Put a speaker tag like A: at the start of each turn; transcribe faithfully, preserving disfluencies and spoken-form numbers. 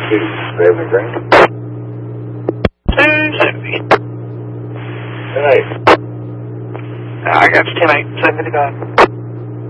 A: Two, seven green.
B: Two seventy.
A: Ten eight.
B: I got you ten eight, seven fifty-five.